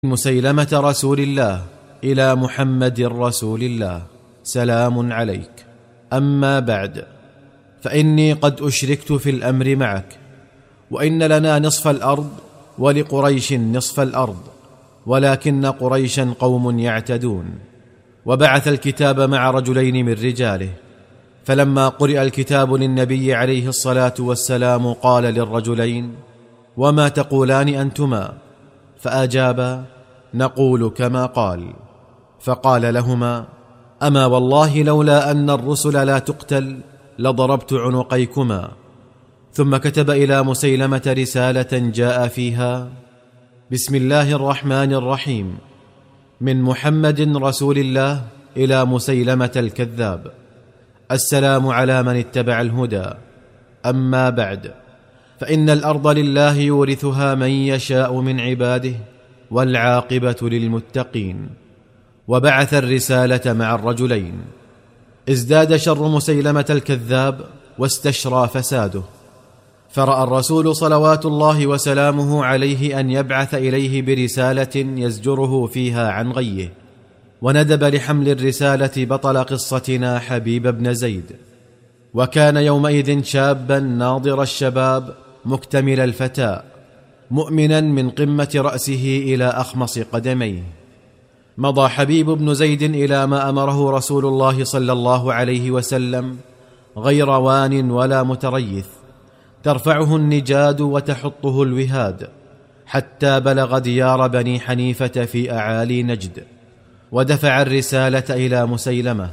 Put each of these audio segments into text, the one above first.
مسيلمة رسول الله إلى محمد رسول الله سلام عليك. أما بعد، فإني قد أشركت في الأمر معك، وإن لنا نصف الأرض ولقريش نصف الأرض، ولكن قريشا قوم يعتدون. وبعث الكتاب مع رجلين من رجاله، فلما قرئ الكتاب للنبي عليه الصلاة والسلام قال للرجلين: وما تقولان أنتما؟ فأجابا: نقول كما قال. فقال لهما: أما والله لولا أن الرسل لا تقتل لضربت عنقيكما. ثم كتب إلى مسيلمة رسالة جاء فيها: بسم الله الرحمن الرحيم، من محمد رسول الله إلى مسيلمة الكذاب، السلام على من اتبع الهدى. أما بعد، فإن الأرض لله يورثها من يشاء من عباده، والعاقبة للمتقين. وبعث الرسالة مع الرجلين. ازداد شر مسيلمة الكذاب واستشرى فساده، فرأى الرسول صلوات الله وسلامه عليه أن يبعث إليه برسالة يزجره فيها عن غيه، وندب لحمل الرسالة بطل قصتنا حبيب بن زيد. وكان يومئذ شابا ناضر الشباب مكتمل الفتاء، مؤمنا من قمة رأسه إلى أخمص قدميه. مضى حبيب بن زيد إلى ما أمره رسول الله صلى الله عليه وسلم، غير وان ولا متريث، ترفعه النجاد وتحطه الوهاد، حتى بلغ ديار بني حنيفة في أعالي نجد، ودفع الرسالة إلى مسيلمة.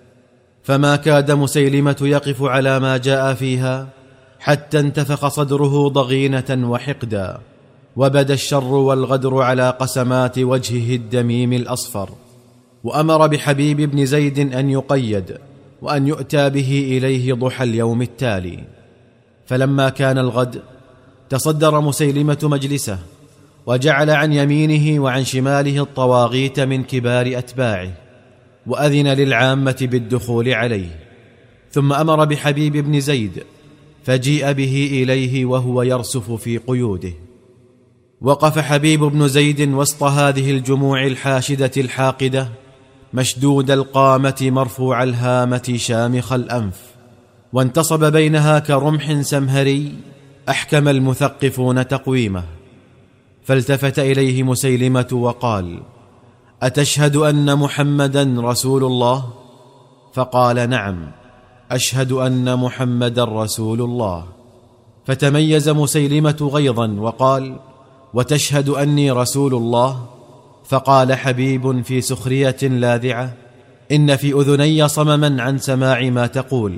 فما كاد مسيلمة يقف على ما جاء فيها، حتى انتفخ صدره ضغينة وحقدا، وبدا الشر والغدر على قسمات وجهه الدميم الأصفر. وأمر بحبيب بن زيد أن يقيد، وأن يؤتى به إليه ضحى اليوم التالي. فلما كان الغد، تصدر مسيلمة مجلسه، وجعل عن يمينه وعن شماله الطواغيت من كبار أتباعه، وأذن للعامة بالدخول عليه. ثم أمر بحبيب بن زيد، فجيء به إليه وهو يرسف في قيوده. وقف حبيب بن زيد وسط هذه الجموع الحاشدة الحاقدة، مشدود القامة مرفوع الهامة شامخ الأنف، وانتصب بينها كرمح سمهري أحكم المثقفون تقويمه. فالتفت إليه مسيلمة وقال: أتشهد أن محمدا رسول الله؟ فقال: نعم، أشهد أن محمدا رسول الله. فتميز مسيلمة غيظا وقال: وتشهد أني رسول الله؟ فقال حبيب في سخرية لاذعة: إن في أذني صمما عن سماع ما تقول.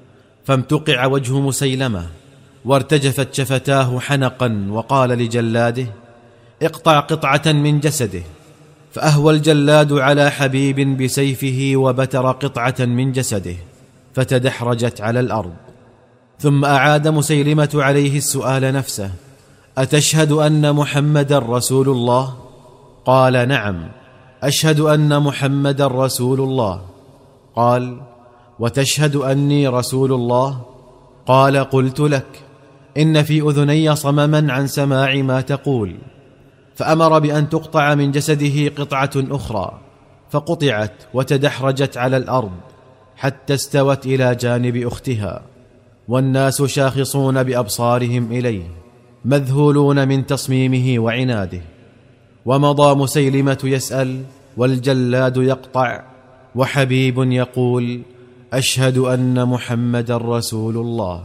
فامتقع وجه مسيلمة، وارتجفت شفتاه حنقا، وقال لجلاده: اقطع قطعة من جسده. فأهوى الجلاد على حبيب بسيفه، وبتر قطعة من جسده، فتدحرجت على الأرض. ثم أعاد مسيلمة عليه السؤال نفسه: أتشهد أن محمدا رسول الله؟ قال: نعم، أشهد أن محمدا رسول الله. قال: وتشهد أني رسول الله؟ قال: قلت لك إن في أذني صمما عن سماع ما تقول. فأمر بأن تقطع من جسده قطعة أخرى، فقطعت وتدحرجت على الأرض حتى استوت إلى جانب أختها، والناس شاخصون بأبصارهم إليه، مذهولون من تصميمه وعناده. ومضى مسيلمة يسأل، والجلاد يقطع، وحبيب يقول: أشهد أن محمدا رسول الله،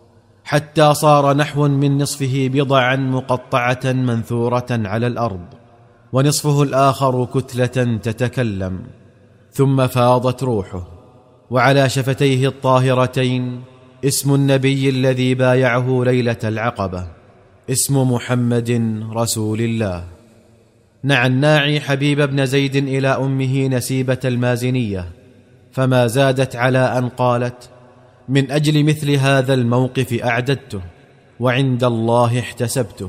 حتى صار نحو من نصفه بضعا مقطعة منثورة على الأرض، ونصفه الآخر كتلة تتكلم. ثم فاضت روحه، وعلى شفتيه الطاهرتين اسم النبي الذي بايعه ليلة العقبة، اسم محمد رسول الله. نعى الناعي حبيب بن زيد إلى أمه نسيبة المازنية، فما زادت على أن قالت: من أجل مثل هذا الموقف أعددته، وعند الله احتسبته.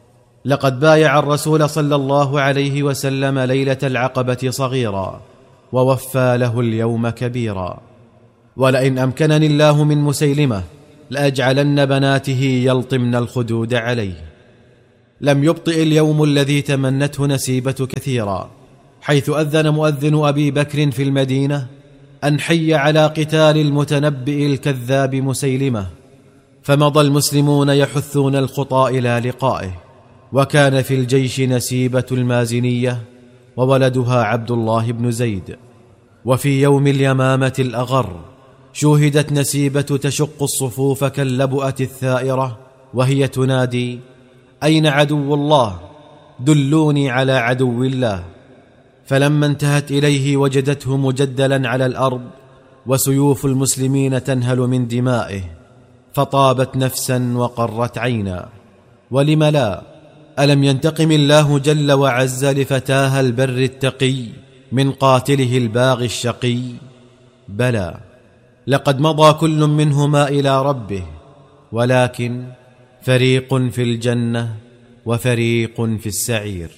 لقد بايع الرسول صلى الله عليه وسلم ليلة العقبة صغيرا، ووفى له اليوم كبيرا. ولئن أمكنني الله من مسيلمة لأجعلن بناته يلطمن الخدود عليه. لم يبطئ اليوم الذي تمنته نسيبة كثيرا، حيث أذن مؤذن أبي بكر في المدينة أن حي على قتال المتنبئ الكذاب مسيلمة، فمضى المسلمون يحثون الخطى إلى لقائه. وكان في الجيش نسيبة المازنية وولدها عبد الله بن زيد. وفي يوم اليمامة الأغر شوهدت نسيبة تشق الصفوف كاللبؤة الثائرة وهي تنادي: أين عدو الله؟ دلوني على عدو الله. فلما انتهت إليه وجدته مجدلا على الأرض وسيوف المسلمين تنهل من دمائه، فطابت نفسا وقرت عينا. ولم لا؟ ألم ينتقم الله جل وعز لفتاها البر التقي من قاتله الباغي الشقي؟ بلى، لقد مضى كل منهما إلى ربه، ولكن فريق في الجنة وفريق في السعير.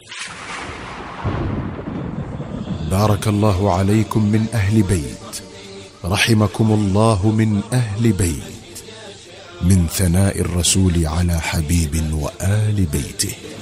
بارك الله عليكم من أهل بيت، رحمكم الله من أهل بيت، من ثناء الرسول على حبيب وآل بيته.